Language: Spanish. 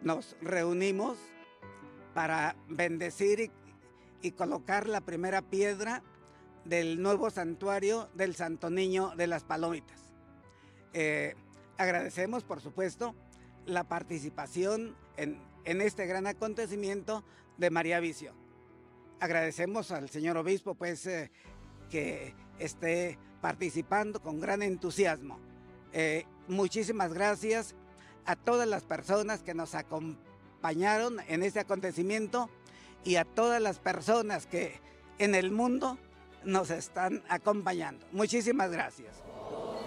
nos reunimos para bendecir y colocar la primera piedra del nuevo santuario del Santo Niño de las Palomitas. Agradecemos, por supuesto, la participación en este gran acontecimiento de María Visión. Agradecemos al señor obispo, pues, que esté participando con gran entusiasmo. Muchísimas gracias a todas las personas que nos acompañaron en este acontecimiento y a todas las personas que en el mundo nos están acompañando. Muchísimas gracias.